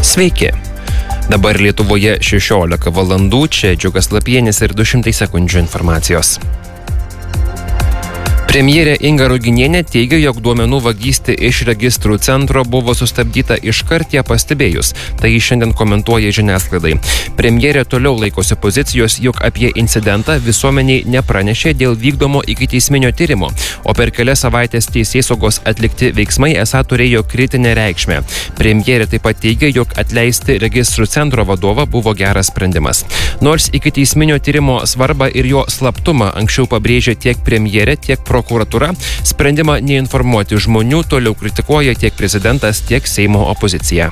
Sveiki. Dabar Lietuvoje 16 valandų, čia Džiugas Lapienis ir 200 sekundžių informacijos. Premjerė Inga Ruginienė teigia, jog duomenų vagystė iš registrų centro buvo sustabdyta iškart ją pastebėjus. Tai šiandien komentuoja žiniasklaidai. Premjerė toliau laikosi pozicijos, jog apie incidentą visuomeniai nepranešė dėl vykdomo ikiteisminio tyrimo, o per kelias savaitės teisėsaugos atlikti veiksmai esą turėjo kritinę reikšmę. Premjerė taip pat teigia, jog atleisti registrų centro vadovą buvo geras sprendimas. Nors ikiteisminio tyrimo svarbą ir jo slaptumą anksčiau pabrėžė tiek premjerė, tiek prokuratūra, sprendimą neinformuoti žmonių toliau kritikuoja tiek prezidentas, tiek Seimo opozicija.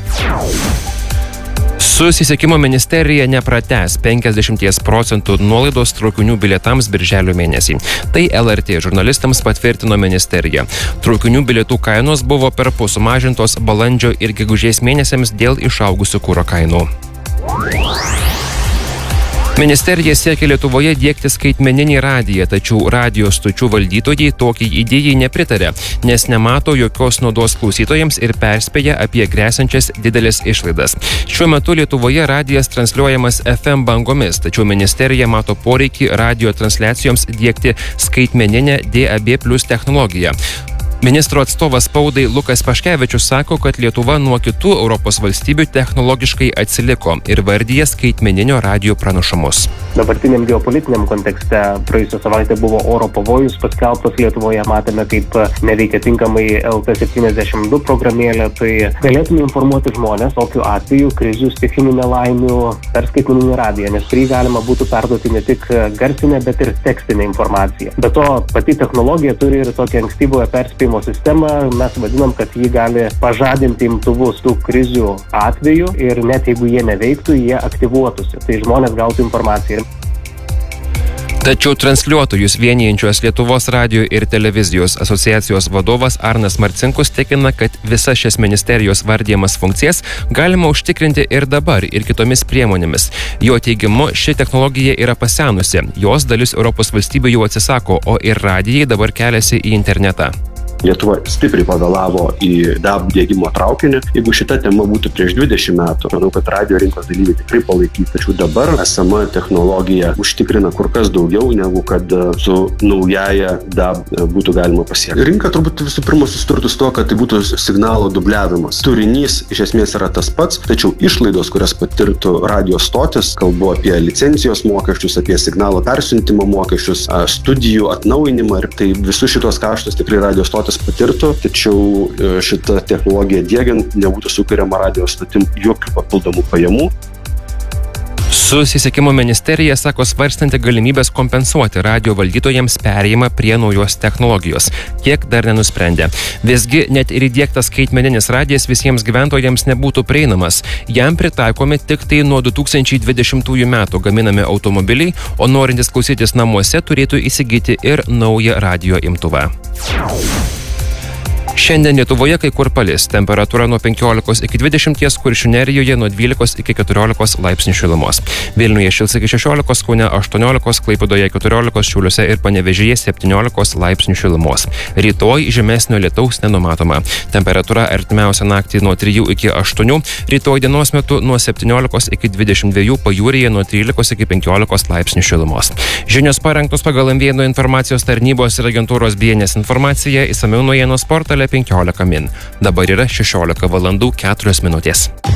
Susisiekimo ministerija nepratęs 50% nuolaidos traukinių bilietams birželio mėnesį. Tai LRT žurnalistams patvirtino ministerija. Traukinių bilietų kainos buvo perpus sumažintos balandžio ir gegužės mėnesiams dėl išaugusių kuro kainų. Ministerija siekia Lietuvoje diegti skaitmeninį radiją, tačiau radijo stočių valdytojai tokiai idėjai nepritarė, nes nemato jokios naudos klausytojams ir perspėja apie gresiančias didelės išlaidas. Šiuo metu Lietuvoje radijas transliuojamas FM bangomis, tačiau ministerija mato poreikį radijo transliacijoms diegti skaitmeninę DAB+ technologiją. Ministro atstovas spaudai Lukas Paškevičius sako, kad Lietuva nuo kitų Europos valstybių technologiškai atsiliko ir vardyja skaitmeninio radijo pranašumus. Dabartiniam geopolitiniam kontekste praėjusią savaitę buvo oro pavojus paskelbtas Lietuvoje, matėme, kaip neveikia tinkamai LT72 programėlė, tai galėtume informuoti žmonės tokiu atveju krizių, stichinių nelaimių per skaitmeninį radiją, nes prie galima būtų perduoti ne tik garsinę, bet ir tekstinę informaciją. Be to, pati technologija turi ir tokią ankstyvoje perspėjimo sistemą, mes vadinam, kad jį gali pažadinti imtuvus tų krizių atveju ir net jeigu jie neveiktų, jie aktyvuotųsi, tai žmonės gautų informaciją. Tačiau transliuotojus vienijančios Lietuvos radijo ir televizijos asociacijos vadovas Arnas Marcinkus tikina, kad visas šias ministerijos vardijamas funkcijas galima užtikrinti ir dabar, ir kitomis priemonėmis. Jo teigimu, ši technologija yra pasenusi, jos dalis Europos valstybių jau atsisako, o ir radijai dabar keliasi į internetą. Lietuva stipriai pavėlavo į DAB diegimo traukinį. Jeigu šita tema būtų prieš 20 metų, manau, kad radijo rinkos dalyviai tikrai palaikytų. Tačiau dabar esama technologija užtikrina kur kas daugiau, negu kad su naujaja DAB būtų galima pasiekti. Rinka turbūt visų pirma susidurtų su to, kad tai būtų signalo dubliavimas. Turinys iš esmės yra tas pats, tačiau išlaidos, kurias patirtų radijo stotis, kalbu apie licencijos mokesčius, apie signalo persiuntimo mokesčius, studijų atnaujinimą, ir tai visus šitos kaštus tikrai radijo stotis patirtų, tačiau šitą technologiją diegiant nebūtų sukuriama radijo stotim jokių papildomų pajamų. Susisiekimo ministerija sako svarstanti galimybės kompensuoti radijo valdytojams perėjimą prie naujos technologijos. Kiek dar nenusprendė. Visgi net ir įdiegtas skaitmeninis radijas visiems gyventojams nebūtų prieinamas. Jam pritaikomi tik tai nuo 2020 metų gaminami automobiliai, o norintys klausytis namuose turėtų įsigyti ir naują radijo imtuvą. Šiandien Lietuvoje kai kur palis. Temperatūra nuo 15 iki 20, Kuršių Nerijoje nuo 12 iki 14 laipsnių šilumos. Vilniuje šils iki 16, Kaune 18, Klaipėdoje 14, Šiauliuose ir Panevėžyje 17 laipsnių šilumos. Rytoj žemesnio lietaus nenumatoma. Temperatūra artimiausią naktį nuo 3 iki 8, rytoj dienos metu nuo 17 iki 22, pajūryje nuo 13 iki 15 laipsnių šilumos. Žinios parengtos pagal MVN informacijos tarnybos ir agentūros BNS informaciją, išsamiau naujienų portale 15 min. Dabar yra 16 valandų 4 minutės.